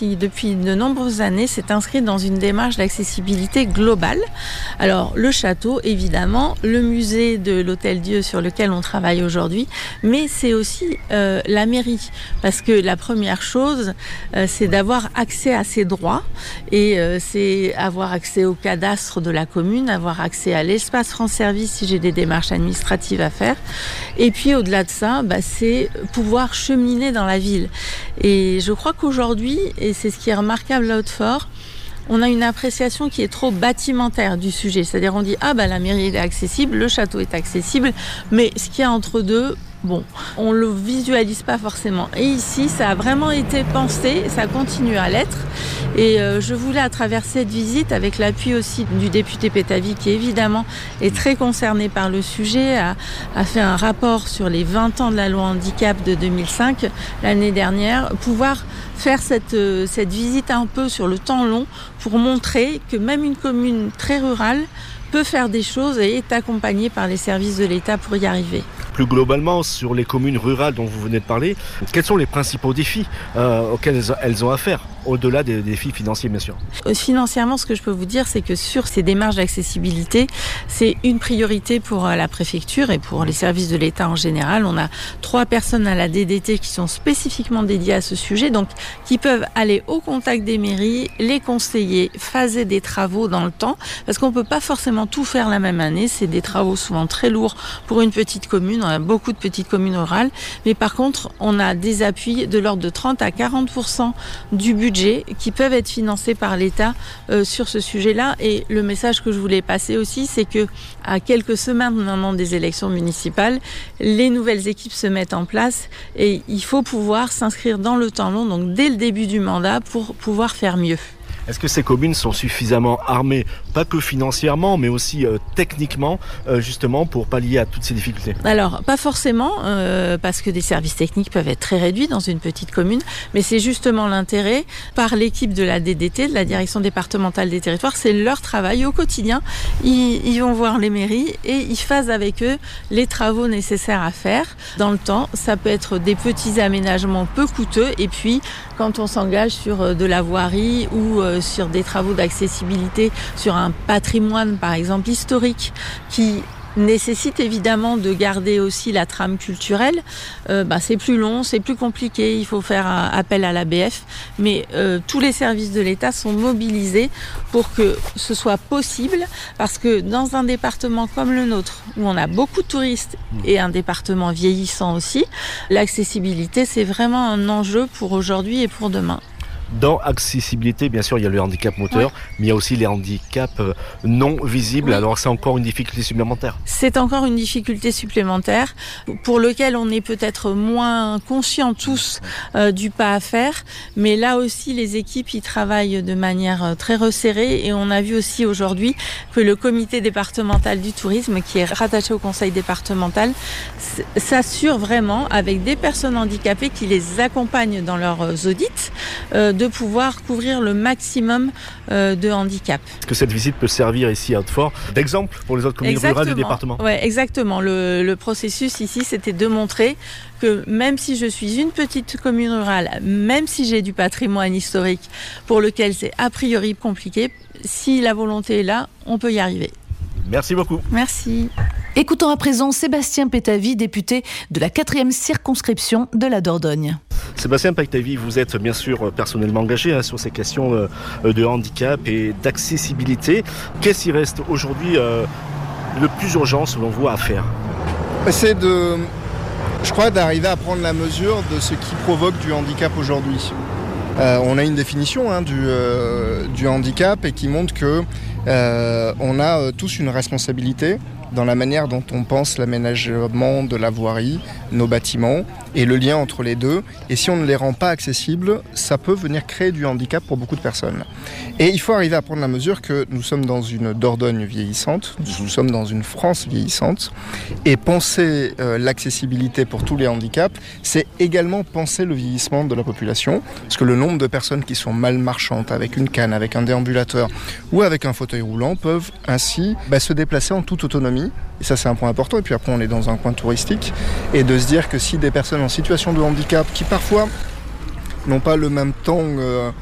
qui, depuis de nombreuses années, s'est inscrit dans une démarche d'accessibilité globale. Alors, le château, évidemment, le musée de l'Hôtel-Dieu sur lequel on travaille aujourd'hui, mais c'est aussi la mairie. Parce que la première chose, c'est d'avoir accès à ses droits et c'est avoir accès au cadastre de la commune, avoir accès à l'espace France Service si j'ai des démarches administratives à faire. Et puis, au-delà de ça, c'est pouvoir cheminer dans la ville. Et je crois qu'aujourd'hui, et c'est ce qui est remarquable à Hautefort, on a une appréciation qui est trop bâtimentaire du sujet. C'est-à-dire on dit la mairie est accessible, le château est accessible, mais ce qu'il y a entre deux, on le visualise pas forcément. Et ici, ça a vraiment été pensé, ça continue à l'être. Et je voulais, à travers cette visite, avec l'appui aussi du député Pétavy, qui évidemment est très concerné par le sujet, a fait un rapport sur les 20 ans de la loi handicap de 2005, l'année dernière, pouvoir faire cette visite un peu sur le temps long pour montrer que même une commune très rurale peut faire des choses et est accompagnée par les services de l'État pour y arriver. Plus globalement, sur les communes rurales dont vous venez de parler, quels sont les principaux défis auxquels elles ont affaire, au-delà des défis financiers, bien sûr? Financièrement, ce que je peux vous dire, c'est que sur ces démarches d'accessibilité, c'est une priorité pour la préfecture et pour les services de l'État en général. On a 3 personnes à la DDT qui sont spécifiquement dédiées à ce sujet, donc qui peuvent aller au contact des mairies, les conseiller, phaser des travaux dans le temps, parce qu'on ne peut pas forcément tout faire la même année. C'est des travaux souvent très lourds pour une petite commune. On a beaucoup de petites communes rurales, mais par contre, on a des appuis de l'ordre de 30 à 40% du budget qui peuvent être financés par l'État sur ce sujet-là. Et le message que je voulais passer aussi, c'est que à quelques semaines maintenant des élections municipales, les nouvelles équipes se mettent en place et il faut pouvoir s'inscrire dans le temps long, donc dès le début du mandat, pour pouvoir faire mieux. Est-ce que ces communes sont suffisamment armées, pas que financièrement, mais aussi techniquement, justement, pour pallier à toutes ces difficultés? Alors, pas forcément, parce que des services techniques peuvent être très réduits dans une petite commune, mais c'est justement l'intérêt, par l'équipe de la DDT, de la Direction départementale des territoires, c'est leur travail au quotidien. Ils vont voir les mairies et ils phasent avec eux les travaux nécessaires à faire dans le temps. Ça peut être des petits aménagements peu coûteux, et puis quand on s'engage sur de la voirie ou sur des travaux d'accessibilité, sur un patrimoine par exemple historique qui nécessite évidemment de garder aussi la trame culturelle, c'est plus long, c'est plus compliqué, il faut faire appel à l'ABF, mais tous les services de l'État sont mobilisés pour que ce soit possible, parce que dans un département comme le nôtre, où on a beaucoup de touristes et un département vieillissant aussi, l'accessibilité c'est vraiment un enjeu pour aujourd'hui et pour demain. Dans accessibilité, bien sûr, il y a le handicap moteur, mais il y a aussi les handicaps non visibles. Oui. Alors, c'est encore une difficulté supplémentaire. C'est encore une difficulté supplémentaire pour lequel on est peut-être moins conscients tous du pas à faire. Mais là aussi, les équipes y travaillent de manière très resserrée. Et on a vu aussi aujourd'hui que le comité départemental du tourisme, qui est rattaché au conseil départemental, s'assure vraiment, avec des personnes handicapées qui les accompagnent dans leurs audits, de pouvoir couvrir le maximum de handicap. Est-ce que cette visite peut servir ici à Hautefort d'exemple pour les autres communes rurales du département? Oui, exactement. Le processus ici, c'était de montrer que même si je suis une petite commune rurale, même si j'ai du patrimoine historique pour lequel c'est a priori compliqué, si la volonté est là, on peut y arriver. Merci beaucoup. Merci. Écoutons à présent Sébastien Pétavy, député de la 4e circonscription de la Dordogne. Sébastien Pétavy, vous êtes bien sûr personnellement engagé sur ces questions de handicap et d'accessibilité. Qu'est-ce qui reste aujourd'hui le plus urgent selon vous à faire? C'est je crois, d'arriver à prendre la mesure de ce qui provoque du handicap aujourd'hui. On a une définition du handicap et qui montre que on a tous une responsabilité dans la manière dont on pense l'aménagement de la voirie, nos bâtiments et le lien entre les deux. Et si on ne les rend pas accessibles, ça peut venir créer du handicap pour beaucoup de personnes. Et il faut arriver à prendre la mesure que nous sommes dans une Dordogne vieillissante, nous sommes dans une France vieillissante, et penser l'accessibilité pour tous les handicaps, c'est également penser le vieillissement de la population, parce que le nombre de personnes qui sont mal marchantes, avec une canne, avec un déambulateur ou avec un fauteuil roulant, peuvent ainsi se déplacer en toute autonomie. Et ça, c'est un point important. Et puis après, on est dans un coin touristique. Et de se dire que si des personnes en situation de handicap, qui parfois n'ont pas le même temps